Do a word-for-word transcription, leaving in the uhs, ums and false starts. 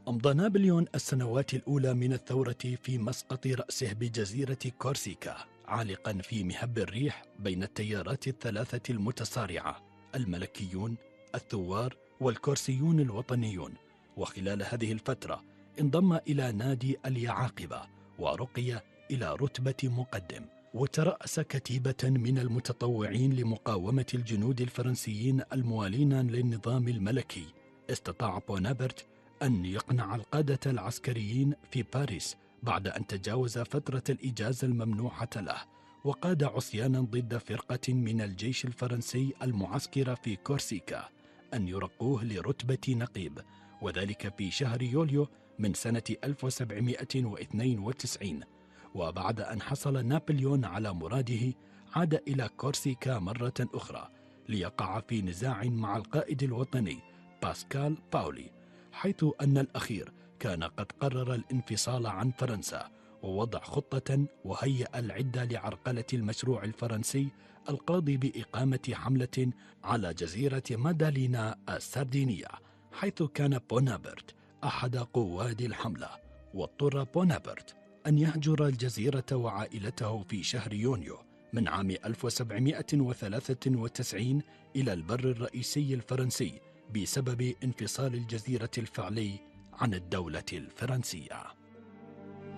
أمضى نابليون السنوات الأولى من الثورة في مسقط رأسه بجزيرة كورسيكا، عالقا في مهب الريح بين التيارات الثلاثة المتصارعة: الملكيون، الثوار، والكورسيون الوطنيون. وخلال هذه الفترة انضم إلى نادي اليعاقبة ورقي إلى رتبة مقدم، وترأس كتيبة من المتطوعين لمقاومة الجنود الفرنسيين الموالين للنظام الملكي. استطاع بونابرت أن يقنع القادة العسكريين في باريس بعد أن تجاوز فترة الإجازة الممنوحة له، وقاد عصيانا ضد فرقة من الجيش الفرنسي المعسكر في كورسيكا أن يرقوه لرتبة نقيب، وذلك في شهر يوليو من سنة ألف وسبعمائة واثنين وتسعين. وبعد أن حصل نابليون على مراده عاد إلى كورسيكا مرة أخرى ليقع في نزاع مع القائد الوطني باسكال باولي، حيث أن الأخير كان قد قرر الانفصال عن فرنسا ووضع خطة وهيأ العدة لعرقلة المشروع الفرنسي القاضي بإقامة حملة على جزيرة مادالينا السردينية، حيث كان بونابرت أحد قواد الحملة. واضطر بونابرت أن يهجر الجزيرة وعائلته في شهر يونيو من عام ألف وسبعمائة وثلاثة وتسعين إلى البر الرئيسي الفرنسي بسبب انفصال الجزيرة الفعلي عن الدولة الفرنسية.